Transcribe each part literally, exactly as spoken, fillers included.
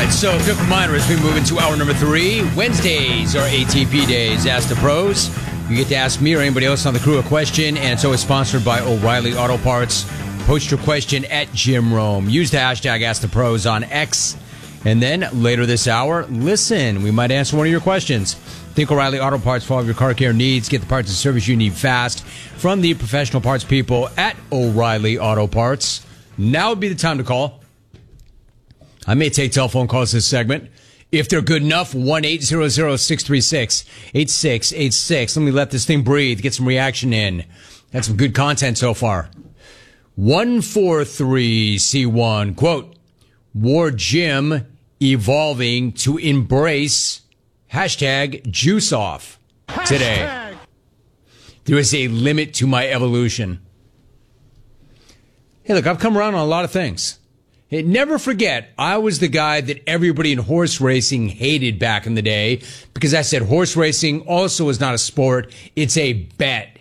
right, so quick reminder as we move into hour number three. Wednesdays are A T P days. Ask the Pros. You get to ask me or anybody else on the crew a question, and it's always sponsored by O'Reilly Auto Parts. Post your question at Jim Rome. Use the hashtag Ask the Pros on X. And then later this hour, listen. We might answer one of your questions. Think O'Reilly Auto Parts for all of your car care needs. Get the parts and service you need fast from the professional parts people at O'Reilly Auto Parts. Now would be the time to call. I may take telephone calls this segment. If they're good enough, one eight hundred, six three six, eight six eight six. Let me let this thing breathe, get some reaction in. Had some good content so far. one four three C one, quote, War Gym evolving to embrace hashtag juice off today. Hashtag. There is a limit to my evolution. Hey, look, I've come around on a lot of things. Hey, never forget, I was the guy that everybody in horse racing hated back in the day because I said horse racing also is not a sport, it's a bet.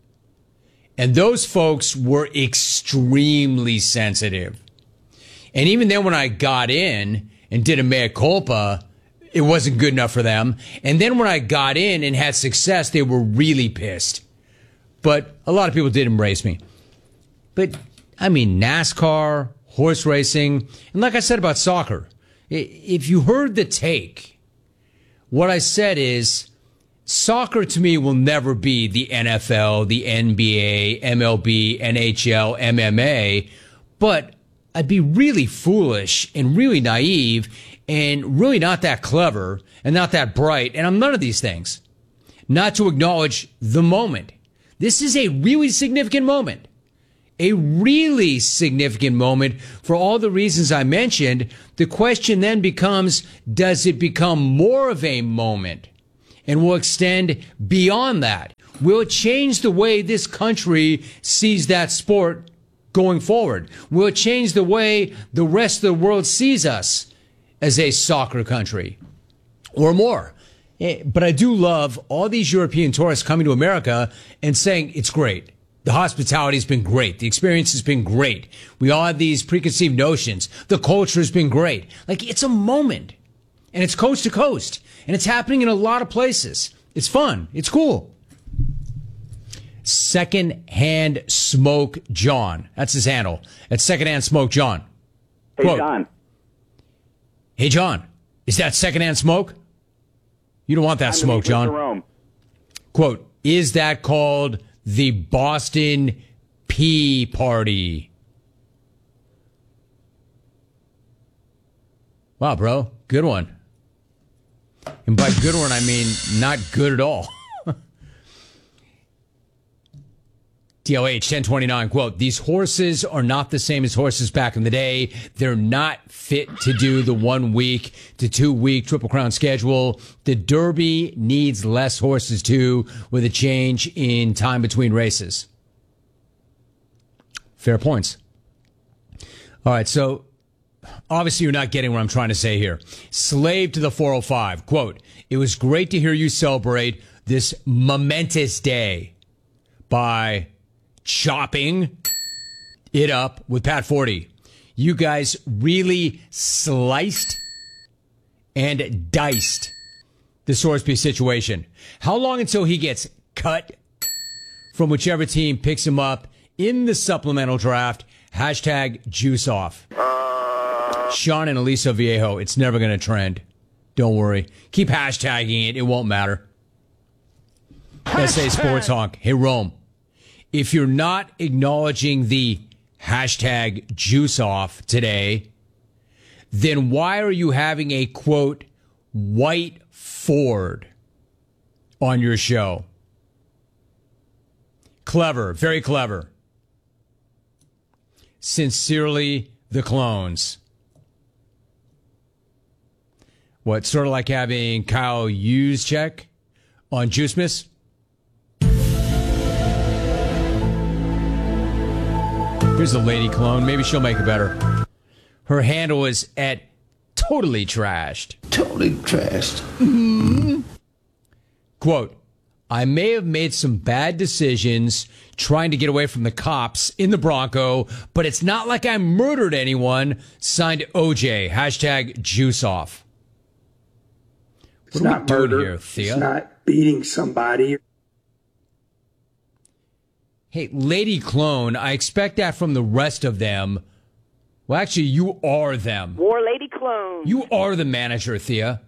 And those folks were extremely sensitive. And even then when I got in and did a mea culpa, it wasn't good enough for them. And then when I got in and had success, they were really pissed. But a lot of people did embrace me. But, I mean, NASCAR, horse racing, and like I said about soccer, if you heard the take, what I said is soccer to me will never be the N F L, the N B A, M L B, N H L, M M A, but I'd be really foolish and really naive and really not that clever and not that bright, and I'm none of these things, not to acknowledge the moment. This is a really significant moment. A really significant moment for all the reasons I mentioned. The question then becomes, does it become more of a moment? And will extend beyond that? Will it change the way this country sees that sport going forward? Will it change the way the rest of the world sees us as a soccer country? Or more. But I do love all these European tourists coming to America and saying it's great. The hospitality has been great. The experience has been great. We all have these preconceived notions. The culture has been great. Like, it's a moment. And it's coast to coast. And it's happening in a lot of places. It's fun. It's cool. Secondhand Smoke John. That's his handle. That's Secondhand Smoke John. Hey, Quote, John. Hey, John. Is that secondhand smoke? You don't want that smoke, John. Jerome. Quote, is that called the Boston Pea Party? Wow, bro. Good one. And by good one, I mean not good at all. T L H ten twenty-nine, quote, these horses are not the same as horses back in the day. They're not fit to do the one week to two week Triple Crown schedule. The Derby needs less horses too, with a change in time between races. Fair points. All right, so obviously you're not getting what I'm trying to say here. Slave to the four oh five, quote, it was great to hear you celebrate this momentous day by chopping it up with Pat Forty. You guys really sliced and diced the Sorsby situation. How long until he gets cut from whichever team picks him up in the supplemental draft? Hashtag juice off. Sean and Elisa Viejo, it's never going to trend. Don't worry. Keep hashtagging it. It won't matter. Hashtag. S A Sports Honk. Hey, Rome. If you're not acknowledging the hashtag juice off today, then why are you having a, quote, white Ford on your show? Clever. Very clever. Sincerely, the clones. What, sort of like having Kyle Juszczyk on Juice Miss? Here's a lady clone. Maybe she'll make it better. Her handle is at totally trashed. Totally trashed. Mm-hmm. Quote, I may have made some bad decisions trying to get away from the cops in the Bronco, but it's not like I murdered anyone. Signed O J. Hashtag juice off. What It's are we not doing murder. here, Thea? It's not beating somebody. Hey, Lady Clone, I expect that from the rest of them. Well, actually, you are them. War Lady Clone. You are the manager, Thea.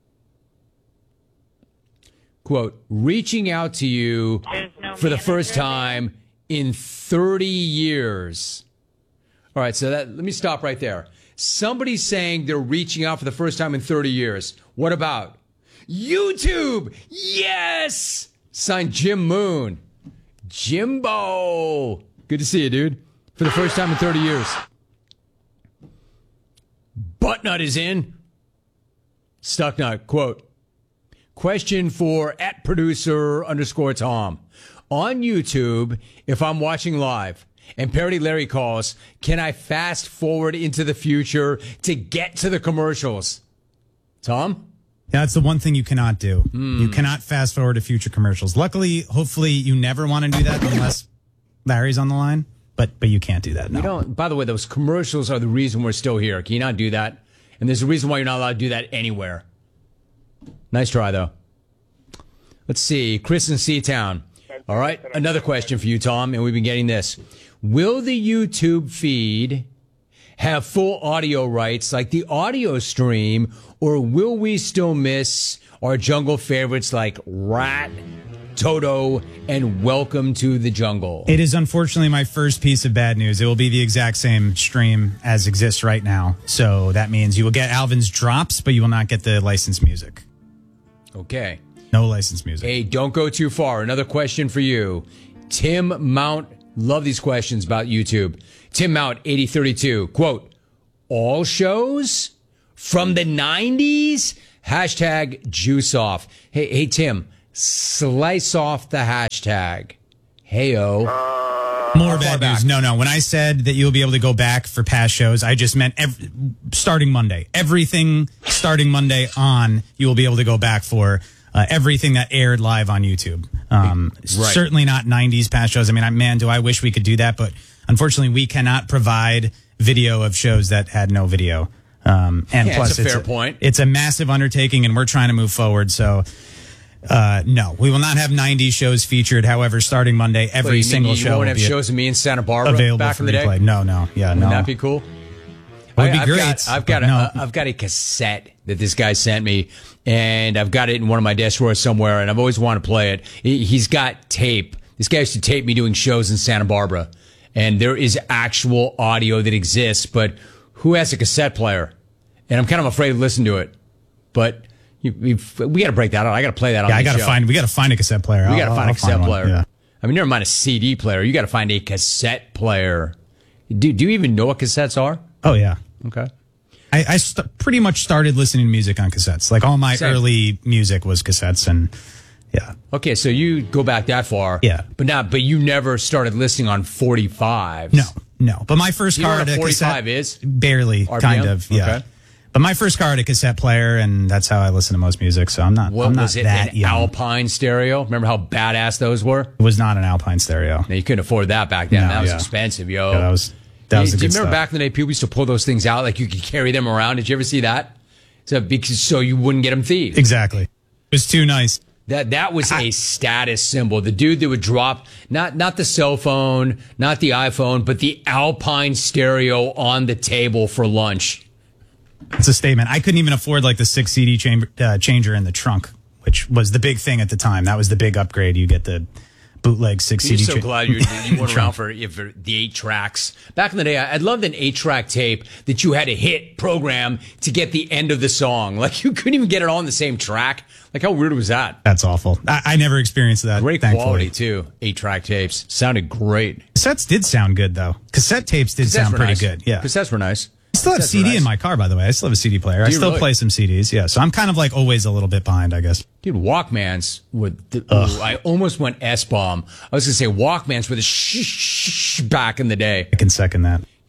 Quote, reaching out to you no for the first time in thirty years. All right, so that, let me stop right there. Somebody's saying they're reaching out for the first time in thirty years. What about YouTube? Yes! Signed Jim Moon. Jimbo. Good to see you, dude. For the first time in thirty years. Buttnut is in. Stucknut, quote, question for at producer underscore Tom. On YouTube, if I'm watching live and Parody Larry calls, can I fast forward into the future to get to the commercials? Tom? Yeah, that's the one thing you cannot do. Mm. You cannot fast forward to future commercials. Luckily, hopefully, you never want to do that unless Larry's on the line. But but you can't do that. No. You don't. By the way, those commercials are the reason we're still here. Can you not do that? And there's a reason why you're not allowed to do that anywhere. Nice try, though. Let's see. Chris in Seatown. All right. Another question for you, Tom, and we've been getting this. Will the YouTube feed have full audio rights like the audio stream, or will we still miss our jungle favorites like Rat, Toto, and Welcome to the Jungle? It is unfortunately my first piece of bad news. It will be the exact same stream as exists right now. So that means you will get Alvin's drops, but you will not get the licensed music. Okay. No licensed music. Hey, don't go too far. Another question for you. Tim Mount, love these questions about YouTube. Tim Mount, eighty thirty-two, quote, all shows from the nineties? Hashtag juice off. Hey, hey, Tim, slice off the hashtag. Hey-o. More bad news. No, no. When I said that you'll be able to go back for past shows, I just meant every, starting Monday. Everything starting Monday on, you will be able to go back for uh, everything that aired live on YouTube. Um, right. Certainly not nineties past shows. I mean, I, man, do I wish we could do that, but unfortunately, we cannot provide video of shows that had no video. Um, and yeah, plus, it's a fair it's a, point. It's a massive undertaking, and we're trying to move forward. So, uh, no, we will not have ninety shows featured. However, starting Monday, every well, you single mean you show won't will have be shows of me in Santa Barbara available back for in the replay. day. No, no, yeah, no. Wouldn't that be cool? It would I, be I've great. Got, I've got a, no. uh, I've got a cassette that this guy sent me, and I've got it in one of my desk drawers somewhere, and I've always wanted to play it. He, he's got tape. This guy used to tape me doing shows in Santa Barbara, and there is actual audio that exists, but who has a cassette player? And I'm kind of afraid to listen to it, but you, we've, we got to break that out. I got to play that on yeah, the I got to show. find. We got to find a cassette player. We got to find I'll a cassette find player. Yeah. I mean, never mind a C D player. You got to find a cassette player. Do Do you even know what cassettes are? Oh yeah. Okay. I, I st- pretty much started listening to music on cassettes. Like all my Same. early music was cassettes, and yeah. Okay, so you go back that far. Yeah. But not. But you never started listening on forty-fives. No, no. But my first Do you know car what had a a forty-five cassette. is? Barely, R P M? kind of. Yeah. Okay. But my first car had a cassette player, and that's how I listen to most music. So I'm not. What I'm not was it? that An young. Alpine stereo? Remember how badass those were? It was not an Alpine stereo. Now, you couldn't afford that back then. No, that was yeah. expensive, yo. Yeah, that was. That was do the you good remember stuff. back in the day, people used to pull those things out like you could carry them around? Did you ever see that? So because so you wouldn't get them thieved. Exactly. It was too nice. That that was a status symbol. The dude that would drop not not the cell phone, not the iPhone, but the Alpine stereo on the table for lunch. It's a statement. I couldn't even afford like the six C D chamber, uh, changer in the trunk, which was the big thing at the time. That was the big upgrade. You get the bootleg six I'm C D. so cha- glad you, you went around for, for the eight tracks. Back in the day, I loved an eight track tape that you had to hit program to get the end of the song. Like you couldn't even get it on the same track. Like how weird was that? That's awful. I, I never experienced that. Great thankfully. quality too. Eight track tapes sounded great. Cassettes did sound good though. Cassette tapes did Cassettes sound were pretty nice. good. Yeah. Cassettes were nice. I still have Cassettes C were D nice. in my car, by the way. I still have a C D player. I you still really? play some C Ds. Yeah. So I'm kind of like always a little bit behind, I guess. Dude, Walkmans were. The, ooh, I almost went S bomb. I was gonna say Walkmans were the shh, shh, shh back in the day. I can second that.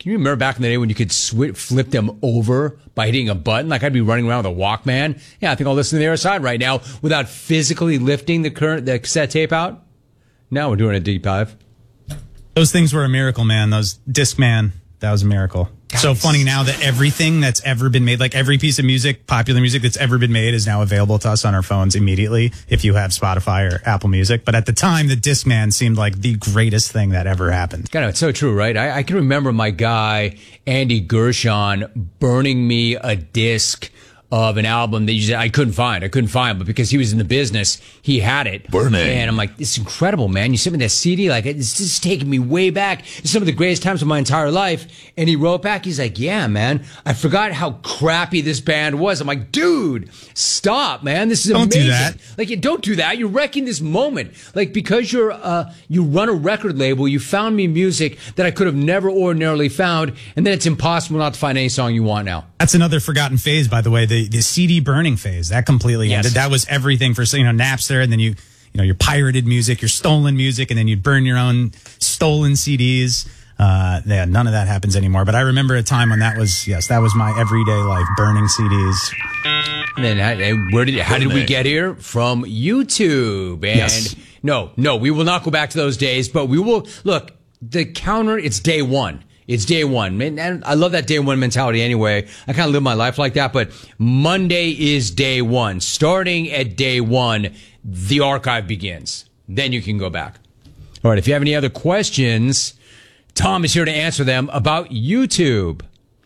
Can you remember back in the day when you could sw- flip them over by hitting a button? Like I'd be running around with a Walkman. Yeah, I think I'll listen to the other side right now without physically lifting the current the cassette tape out. Now we're doing a deep dive. Those things were a miracle, man. Those Discman, that was a miracle. Guys. So funny now that everything that's ever been made, like every piece of music, popular music that's ever been made is now available to us on our phones immediately if you have Spotify or Apple Music. But at the time, the Discman seemed like the greatest thing that ever happened. God, it's so true, right? I, I can remember my guy, Andy Gershon, burning me a disc of an album that you just, I couldn't find. I couldn't find, but because he was in the business, he had it. Burning. And I'm like, this is incredible, man. You sent me that C D, like, it's just taking me way back. It's some of the greatest times of my entire life. And he wrote back, he's like, yeah, man, I forgot how crappy this band was. I'm like, dude, stop, man. This is don't amazing. Do that. Like, you don't do that. You're wrecking this moment. Like, because you're, uh, you run a record label, you found me music that I could have never ordinarily found. And then it's impossible not to find any song you want now. That's another forgotten phase, by the way. The the C D burning phase that completely yes. ended. That was everything for you know Napster, and then you you know your pirated music, your stolen music, and then you'd burn your own stolen C Ds. Uh, yeah, none of that happens anymore. But I remember a time when that was yes, that was my everyday life, burning C Ds. And then where did how did we get here? From YouTube. And yes. no, no, we will not go back to those days. But we will look. The counter. It's day one. It's day one. And I love that day one mentality anyway. I kind of live my life like that, but Monday is day one. Starting at day one, the archive begins. Then you can go back. All right. If you have any other questions, Tom is here to answer them about YouTube.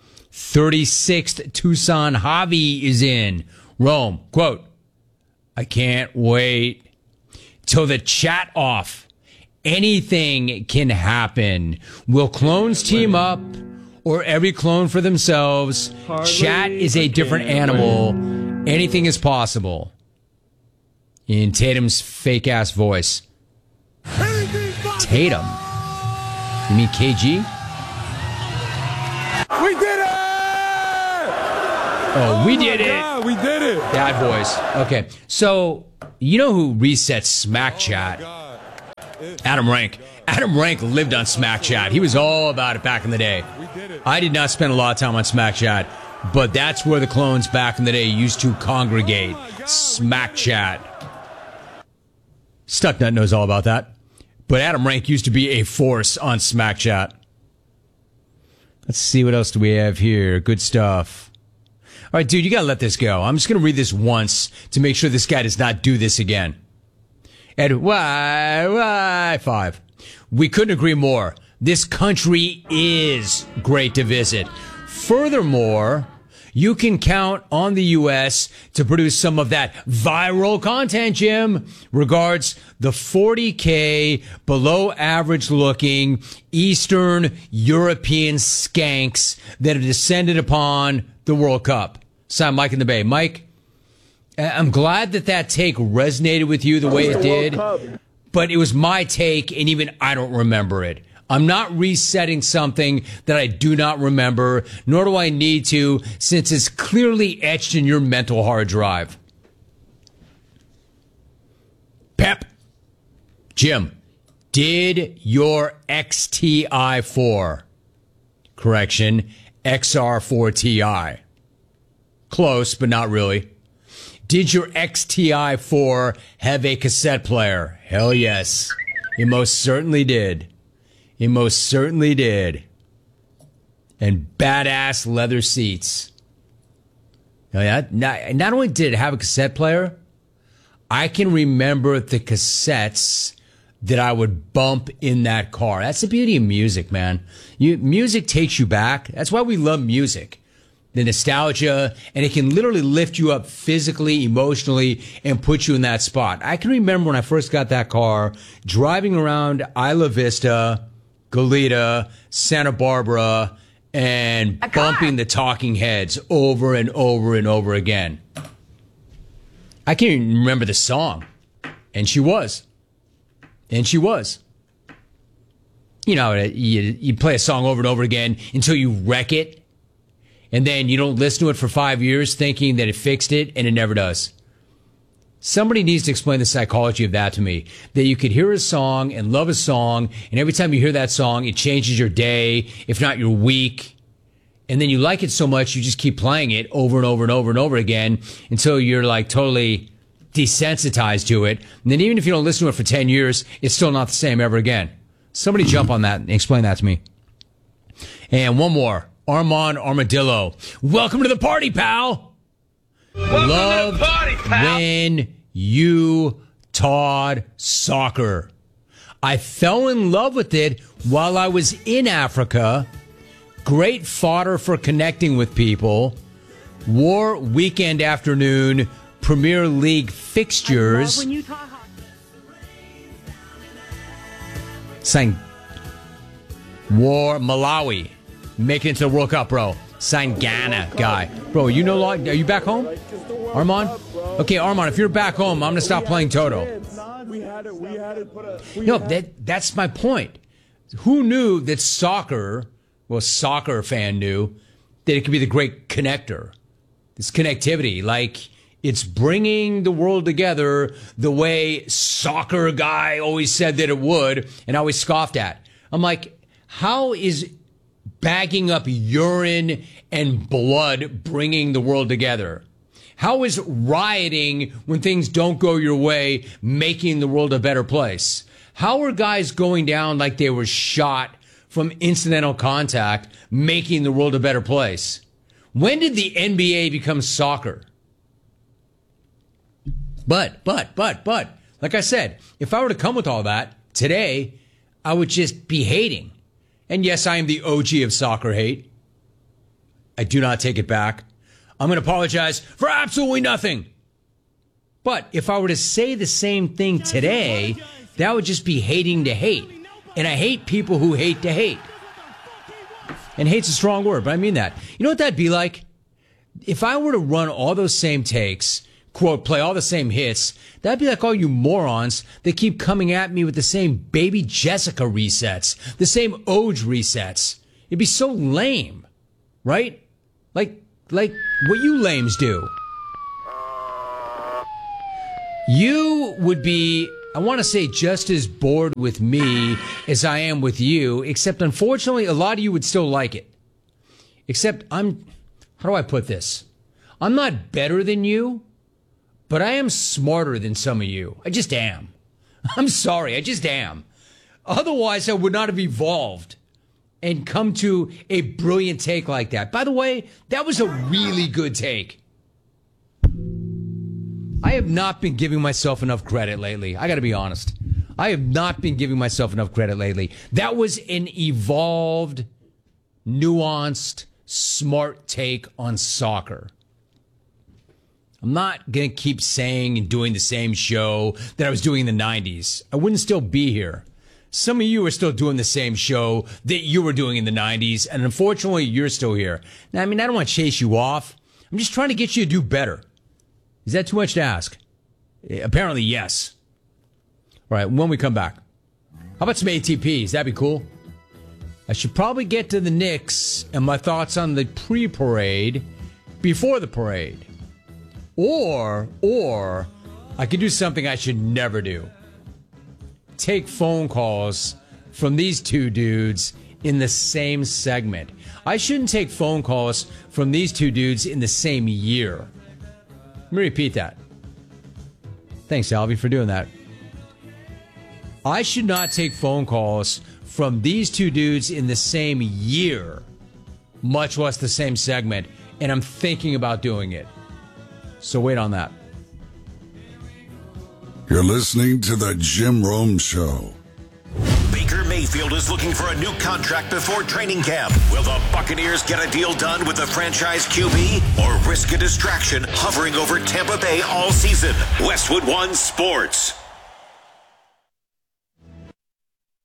thirty-sixth Tucson Hobby is in Rome. Quote, I can't wait till the chat off. Anything can happen. Will clones team up or every clone for themselves? Chat is a different animal. Anything is possible. In Tatum's fake ass voice. Tatum? You mean K G? We did it! Oh, we did it. God, we did it. That voice. Okay. So, you know who resets Smack Chat? Adam Rank. Adam Rank lived on Smack Chat. He was all about it back in the day. I did not spend a lot of time on Smack Chat, but that's where the clones back in the day used to congregate. Smack Chat. Stucknut knows all about that. But Adam Rank used to be a force on Smack Chat. Let's see what else do we have here. Good stuff. All right, dude, you got to let this go. I'm just going to read this once to make sure this guy does not do this again. At Y Y five. We couldn't agree more. This country is great to visit. Furthermore, you can count on the U S to produce some of that viral content, Jim. Regards, the forty K below average looking Eastern European skanks that have descended upon the World Cup. Sam, Mike in the Bay. Mike, I'm glad that that take resonated with you the way it did, but it was my take, and even I don't remember it. I'm not resetting something that I do not remember, nor do I need to, since it's clearly etched in your mental hard drive. Pep, Jim, did your X T I four, correction, X R four Ti, close, but not really. Did your X T I four have a cassette player? Hell yes. It most certainly did. It most certainly did. And badass leather seats. Oh, yeah. Not, not only did it have a cassette player, I can remember the cassettes that I would bump in that car. That's the beauty of music, man. You, music takes you back. That's why we love music. The nostalgia, and it can literally lift you up physically, emotionally, and put you in that spot. I can remember when I first got that car, driving around Isla Vista, Goleta, Santa Barbara, and bumping the Talking Heads over and over and over again. I can't even remember the song. And she was. And she was. You know, you, you play a song over and over again until you wreck it. And then you don't listen to it for five years thinking that it fixed it, and it never does. Somebody needs to explain the psychology of that to me. That you could hear a song and love a song, and every time you hear that song, it changes your day, if not your week. And then you like it so much, you just keep playing it over and over and over and over again until you're like totally desensitized to it. And then even if you don't listen to it for ten years, it's still not the same ever again. Somebody jump on that and explain that to me. And one more. Armand Armadillo. Welcome to the party, pal. Welcome Love to the party, pal. when you taught soccer. I fell in love with it while I was in Africa. Great fodder for connecting with people. War weekend afternoon Premier League fixtures. When you talk hockey. Signed War Malawi. Making it to the World Cup, bro. Signed Ghana guy. Bro, you no longer, are you back home? Armand? Okay, Armand, if you're back home, I'm going to stop playing Toto. No, that that's my point. Who knew that soccer, well, a soccer fan knew that it could be the great connector. This connectivity, like it's bringing the world together the way soccer guy always said that it would and I always scoffed at. I'm like, how is bagging up urine and blood bringing the world together? How is rioting when things don't go your way making the world a better place? How are guys going down like they were shot from incidental contact making the world a better place? When did the N B A become soccer? But, but, but, but, like I said, if I were to come with all that today, I would just be hating. And yes, I am the O G of soccer hate. I do not take it back. I'm going to apologize for absolutely nothing. But if I were to say the same thing today, that would just be hating to hate. And I hate people who hate to hate. And hate's a strong word, but I mean that. You know what that'd be like? If I were to run all those same takes, quote, play all the same hits, that'd be like all you morons that keep coming at me with the same Baby Jessica resets, the same Oj resets. It'd be so lame, right? Like, like what you lames do. You would be, I want to say, just as bored with me as I am with you, except unfortunately, a lot of you would still like it. Except I'm, how do I put this? I'm not better than you, but I am smarter than some of you. I just am. I'm sorry, I just am. Otherwise, I would not have evolved and come to a brilliant take like that. By the way, that was a really good take. I have not been giving myself enough credit lately. I got to be honest. I have not been giving myself enough credit lately. That was an evolved, nuanced, smart take on soccer. I'm not going to keep saying and doing the same show that I was doing in the nineties. I wouldn't still be here. Some of you are still doing the same show that you were doing in the nineties, and unfortunately, you're still here. Now, I mean, I don't want to chase you off. I'm just trying to get you to do better. Is that too much to ask? Apparently, yes. All right, when we come back. How about some A T Ps? That'd be cool. I should probably get to the Knicks and my thoughts on the pre-parade before the parade. Or, or, I could do something I should never do. Take phone calls from these two dudes in the same segment. I shouldn't take phone calls from these two dudes in the same year. Let me repeat that. Thanks, Alvy, for doing that. I should not take phone calls from these two dudes in the same year, much less the same segment, and I'm thinking about doing it. So wait on that. You're listening to the Jim Rome Show. Baker Mayfield is looking for a new contract before training camp. Will the Buccaneers get a deal done with the franchise Q B or risk a distraction hovering over Tampa Bay all season? Westwood One Sports.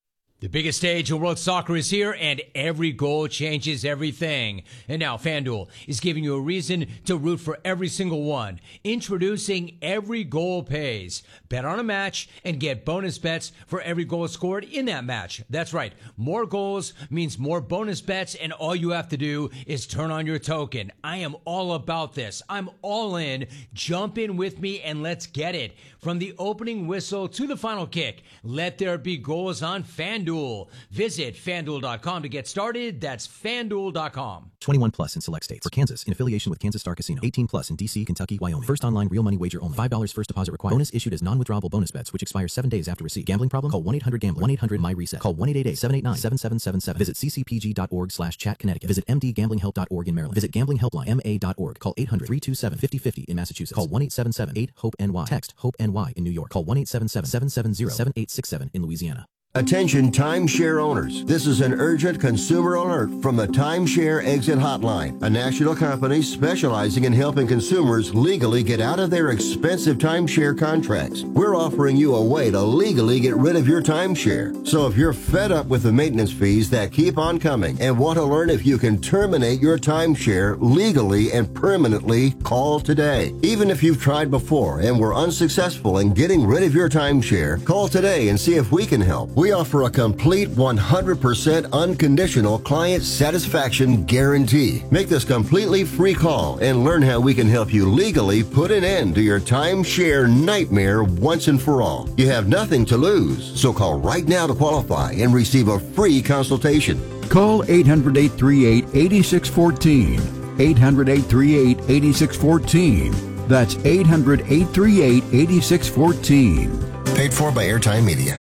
The biggest stage in world soccer is here, and every goal changes everything. And now FanDuel is giving you a reason to root for every single one. Introducing Every Goal Pays. Bet on a match and get bonus bets for every goal scored in that match. That's right. More goals means more bonus bets, and all you have to do is turn on your token. I am all about this. I'm all in. Jump in with me and let's get it. From the opening whistle to the final kick, let there be goals on FanDuel. Visit FanDuel dot com to get started. That's FanDuel dot com. twenty-one plus in select states. For Kansas, in affiliation with Kansas Star Casino. eighteen plus in D C, Kentucky, Wyoming. First online real money wager only. five dollars first deposit required. Bonus issued as non-withdrawable bonus bets, which expire seven days after receipt. Gambling problem? Call one eight hundred gambler. one eight hundred my reset. Call one eight eight eight, seven eight nine, seven seven seven seven. Visit c c p g dot org slash chat Connecticut. Visit m d gambling help dot org in Maryland. Visit gambling helpline m a dot org. Call eight hundred, three two seven, five oh five oh in Massachusetts. Call one eight seven seven, eight hope N Y. Text HOPE N Y in New York. Call one eight seven seven, seven seven zero, seven eight six seven in Louisiana. Attention timeshare owners. This is an urgent consumer alert from the Timeshare Exit Hotline, a national company specializing in helping consumers legally get out of their expensive timeshare contracts. We're offering you a way to legally get rid of your timeshare. So if you're fed up with the maintenance fees that keep on coming and want to learn if you can terminate your timeshare legally and permanently, call today. Even if you've tried before and were unsuccessful in getting rid of your timeshare, call today and see if we can help. We offer a complete one hundred percent unconditional client satisfaction guarantee. Make this completely free call and learn how we can help you legally put an end to your timeshare nightmare once and for all. You have nothing to lose, so call right now to qualify and receive a free consultation. Call eight hundred, eight three eight, eight six one four. eight hundred, eight three eight, eight six one four. That's eight hundred, eight three eight, eight six one four. Paid for by Airtime Media.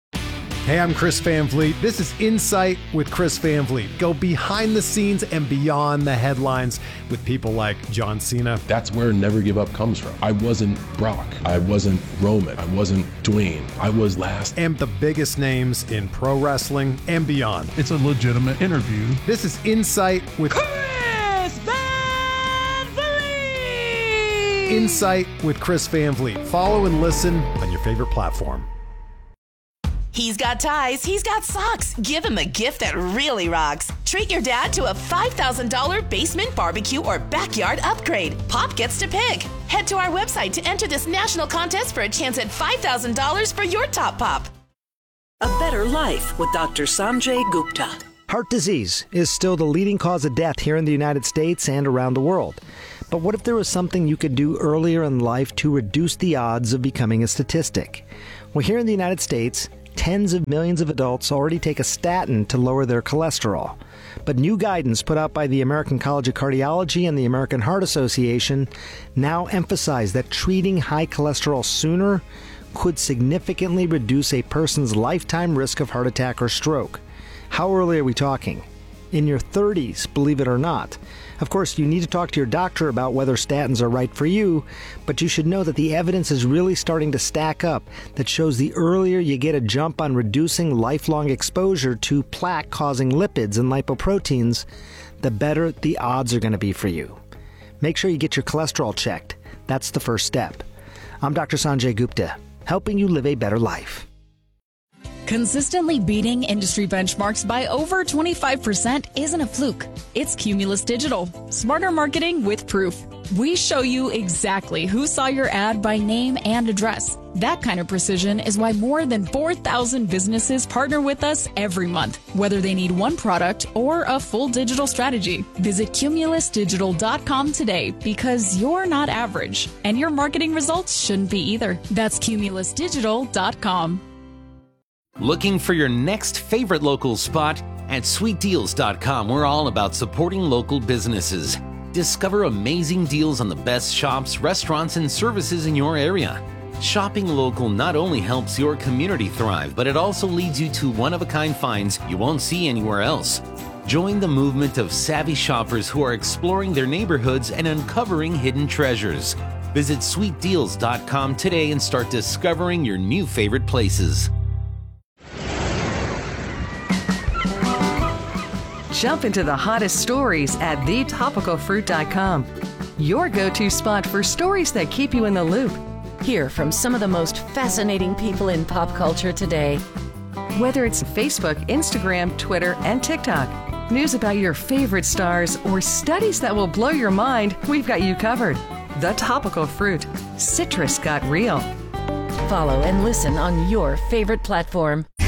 Hey, I'm Chris Van Vliet. This is Insight with Chris Van Vliet. Go behind the scenes and beyond the headlines with people like John Cena. That's where Never Give Up comes from. I wasn't Brock. I wasn't Roman. I wasn't Dwayne. I was last. And the biggest names in pro wrestling and beyond. It's a legitimate interview. This is Insight with Chris Van Vliet! Insight with Chris Van Vliet. Follow and listen on your favorite platform. He's got ties, he's got socks. Give him a gift that really rocks. Treat your dad to a five thousand dollars basement barbecue or backyard upgrade. Pop gets to pick. Head to our website to enter this national contest for a chance at five thousand dollars for your top pop. A Better Life with Doctor Sanjay Gupta. Heart disease is still the leading cause of death here in the United States and around the world. But what if there was something you could do earlier in life to reduce the odds of becoming a statistic? Well, here in the United States, tens of millions of adults already take a statin to lower their cholesterol. But new guidance put out by the American College of Cardiology and the American Heart Association now emphasize that treating high cholesterol sooner could significantly reduce a person's lifetime risk of heart attack or stroke. How early are we talking? In your thirties, believe it or not. Of course, you need to talk to your doctor about whether statins are right for you, but you should know that the evidence is really starting to stack up that shows the earlier you get a jump on reducing lifelong exposure to plaque-causing lipids and lipoproteins, the better the odds are going to be for you. Make sure you get your cholesterol checked. That's the first step. I'm Doctor Sanjay Gupta, helping you live a better life. Consistently beating industry benchmarks by over twenty-five percent isn't a fluke. It's Cumulus Digital. Smarter marketing with proof. We show you exactly who saw your ad by name and address. That kind of precision is why more than four thousand businesses partner with us every month, whether they need one product or a full digital strategy. Visit cumulus digital dot com today because you're not average, and your marketing results shouldn't be either. That's cumulus digital dot com. Looking for your next favorite local spot? At sweet deals dot com, we're all about supporting local businesses. Discover amazing deals on the best shops, restaurants, and services in your area. Shopping local not only helps your community thrive, but it also leads you to one-of-a-kind finds you won't see anywhere else. Join the movement of savvy shoppers who are exploring their neighborhoods and uncovering hidden treasures. Visit sweet deals dot com today and start discovering your new favorite places. Jump into the hottest stories at the topical fruit dot com. Your go-to spot for stories that keep you in the loop. Hear from some of the most fascinating people in pop culture today. Whether it's Facebook, Instagram, Twitter, and TikTok, news about your favorite stars, or studies that will blow your mind, we've got you covered. The Topical Fruit. Citrus got real. Follow and listen on your favorite platform.